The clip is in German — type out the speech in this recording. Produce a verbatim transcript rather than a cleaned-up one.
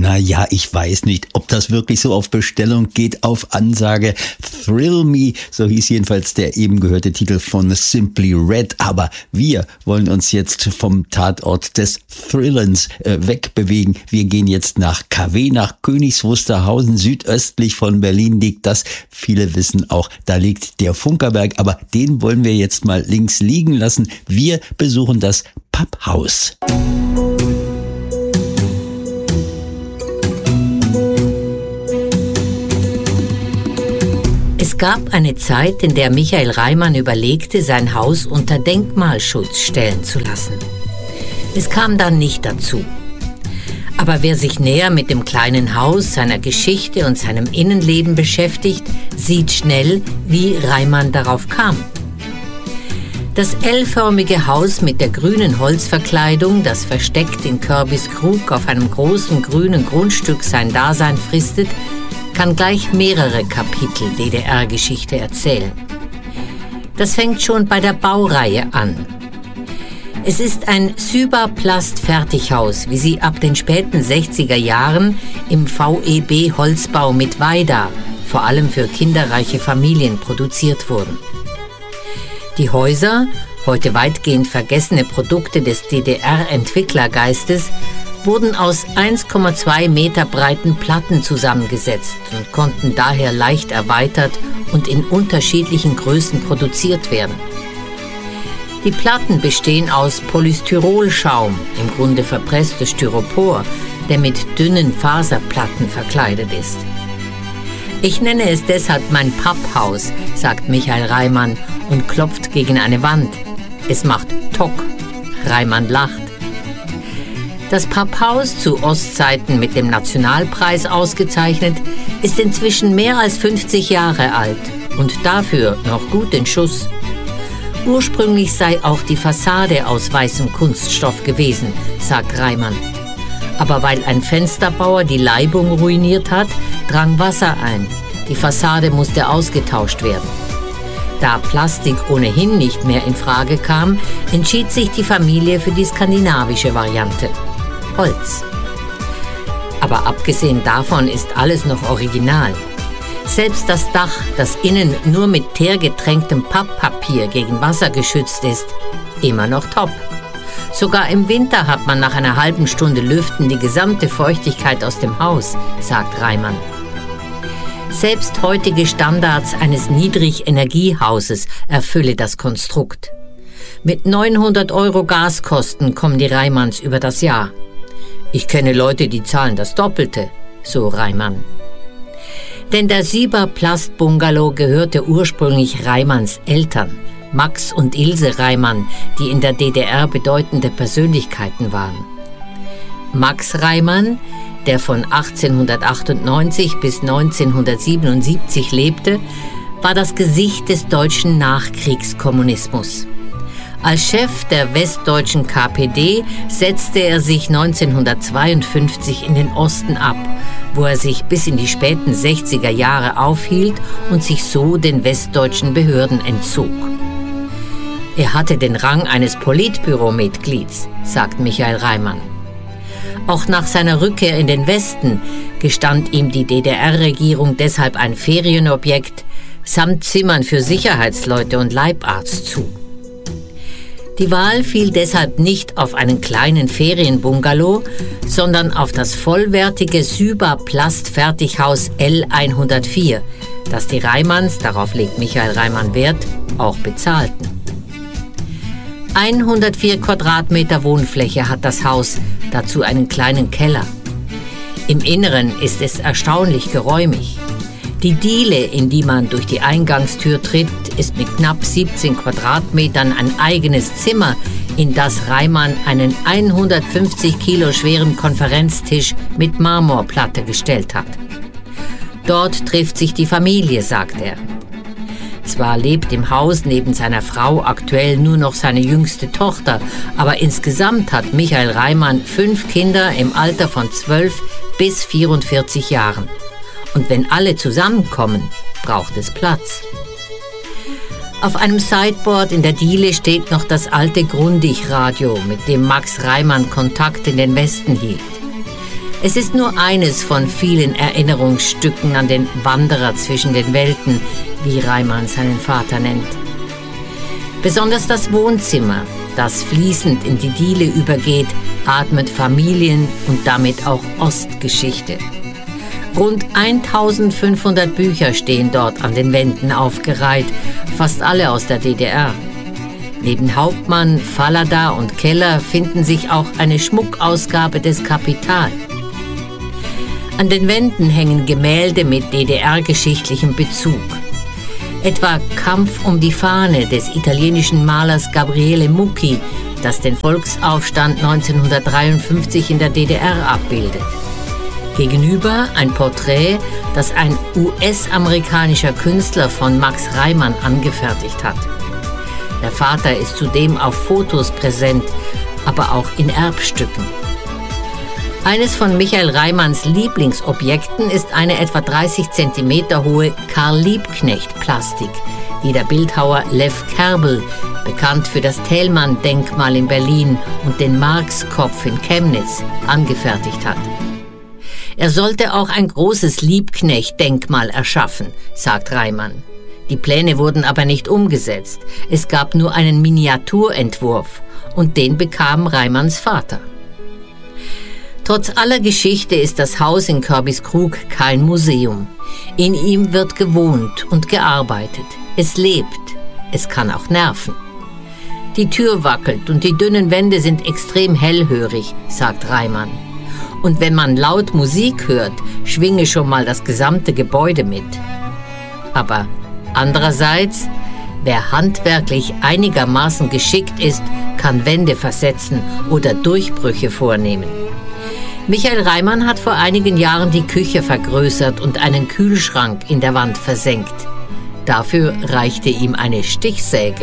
Na ja, ich weiß nicht, ob das wirklich so auf Bestellung geht, auf Ansage. Thrill Me, so hieß jedenfalls der eben gehörte Titel von Simply Red. Aber wir wollen uns jetzt vom Tatort des Thrillens äh, wegbewegen. Wir gehen jetzt nach K W, nach Königs Wusterhausen. Südöstlich von Berlin liegt das. Viele wissen auch, da liegt der Funkerberg. Aber den wollen wir jetzt mal links liegen lassen. Wir besuchen das Papphaus. Es gab eine Zeit, in der Michael Reimann überlegte, sein Haus unter Denkmalschutz stellen zu lassen. Es kam dann nicht dazu. Aber wer sich näher mit dem kleinen Haus, seiner Geschichte und seinem Innenleben beschäftigt, sieht schnell, wie Reimann darauf kam. Das L-förmige Haus mit der grünen Holzverkleidung, das versteckt in Körbis Krug auf einem großen grünen Grundstück sein Dasein fristet, kann gleich mehrere Kapitel D D R-Geschichte erzählen. Das fängt schon bei der Baureihe an. Es ist ein Syberplast-Fertighaus, wie sie ab den späten sechziger Jahren im V E B-Holzbau mit Weida, vor allem für kinderreiche Familien, produziert wurden. Die Häuser, heute weitgehend vergessene Produkte des D D R-Entwicklergeistes, wurden aus eins Komma zwei Meter breiten Platten zusammengesetzt und konnten daher leicht erweitert und in unterschiedlichen Größen produziert werden. Die Platten bestehen aus Polystyrolschaum, im Grunde verpresstes Styropor, der mit dünnen Faserplatten verkleidet ist. Ich nenne es deshalb mein Papphaus, sagt Michael Reimann und klopft gegen eine Wand. Es macht Tock. Reimann lacht. Das Papphaus, zu Ostzeiten mit dem Nationalpreis ausgezeichnet, ist inzwischen mehr als fünfzig Jahre alt und dafür noch gut in Schuss. Ursprünglich sei auch die Fassade aus weißem Kunststoff gewesen, sagt Reimann. Aber weil ein Fensterbauer die Leibung ruiniert hat, drang Wasser ein. Die Fassade musste ausgetauscht werden. Da Plastik ohnehin nicht mehr in Frage kam, entschied sich die Familie für die skandinavische Variante: Holz. Aber abgesehen davon ist alles noch original. Selbst das Dach, das innen nur mit teergetränktem Papppapier gegen Wasser geschützt ist, immer noch top. Sogar im Winter hat man nach einer halben Stunde Lüften die gesamte Feuchtigkeit aus dem Haus, sagt Reimann. Selbst heutige Standards eines Niedrigenergiehauses erfülle das Konstrukt. Mit neunhundert Euro Gaskosten kommen die Reimanns über das Jahr. Ich kenne Leute, die zahlen das Doppelte, so Reimann. Denn der Syberplast-Bungalow gehörte ursprünglich Reimanns Eltern, Max und Ilse Reimann, die in der D D R bedeutende Persönlichkeiten waren. Max Reimann, der von achtzehnhundertachtundneunzig bis neunzehnhundertsiebenundsiebzig lebte, war das Gesicht des deutschen Nachkriegskommunismus. Als Chef der westdeutschen K P D setzte er sich neunzehnhundertzweiundfünfzig in den Osten ab, wo er sich bis in die späten sechziger Jahre aufhielt und sich so den westdeutschen Behörden entzog. Er hatte den Rang eines Politbüromitglieds, sagt Michael Reimann. Auch nach seiner Rückkehr in den Westen gestand ihm die D D R-Regierung deshalb ein Ferienobjekt samt Zimmern für Sicherheitsleute und Leibarzt zu. Die Wahl fiel deshalb nicht auf einen kleinen Ferienbungalow, sondern auf das vollwertige Syberplast-Fertighaus L hundertvier, das die Reimanns, darauf legt Michael Reimann Wert, auch bezahlten. hundertvier Quadratmeter Wohnfläche hat das Haus, dazu einen kleinen Keller. Im Inneren ist es erstaunlich geräumig. Die Diele, in die man durch die Eingangstür tritt, ist mit knapp siebzehn Quadratmetern ein eigenes Zimmer, in das Reimann einen hundertfünfzig Kilo schweren Konferenztisch mit Marmorplatte gestellt hat. Dort trifft sich die Familie, sagt er. Zwar lebt im Haus neben seiner Frau aktuell nur noch seine jüngste Tochter, aber insgesamt hat Michael Reimann fünf Kinder im Alter von zwölf bis vierundvierzig Jahren. Und wenn alle zusammenkommen, braucht es Platz. Auf einem Sideboard in der Diele steht noch das alte Grundig-Radio, mit dem Max Reimann Kontakt in den Westen hielt. Es ist nur eines von vielen Erinnerungsstücken an den Wanderer zwischen den Welten, wie Reimann seinen Vater nennt. Besonders das Wohnzimmer, das fließend in die Diele übergeht, atmet Familien- und damit auch Ostgeschichte. Rund eintausendfünfhundert Bücher stehen dort an den Wänden aufgereiht, fast alle aus der D D R. Neben Hauptmann, Fallada und Keller finden sich auch eine Schmuckausgabe des Kapital. An den Wänden hängen Gemälde mit D D R-geschichtlichem Bezug. Etwa Kampf um die Fahne des italienischen Malers Gabriele Mucchi, das den Volksaufstand neunzehnhundertdreiundfünfzig in der D D R abbildet. Gegenüber ein Porträt, das ein U S-amerikanischer Künstler von Max Reimann angefertigt hat. Der Vater ist zudem auf Fotos präsent, aber auch in Erbstücken. Eines von Michael Reimanns Lieblingsobjekten ist eine etwa dreißig Zentimeter hohe Karl-Liebknecht-Plastik, die der Bildhauer Lev Kerbel, bekannt für das Thälmann-Denkmal in Berlin und den Marx-Kopf in Chemnitz, angefertigt hat. Er sollte auch ein großes Liebknecht-Denkmal erschaffen, sagt Reimann. Die Pläne wurden aber nicht umgesetzt. Es gab nur einen Miniaturentwurf und den bekam Reimanns Vater. Trotz aller Geschichte ist das Haus in Kürbiskrug kein Museum. In ihm wird gewohnt und gearbeitet. Es lebt. Es kann auch nerven. Die Tür wackelt und die dünnen Wände sind extrem hellhörig, sagt Reimann. Und wenn man laut Musik hört, schwinge schon mal das gesamte Gebäude mit. Aber andererseits, wer handwerklich einigermaßen geschickt ist, kann Wände versetzen oder Durchbrüche vornehmen. Michael Reimann hat vor einigen Jahren die Küche vergrößert und einen Kühlschrank in der Wand versenkt. Dafür reichte ihm eine Stichsäge.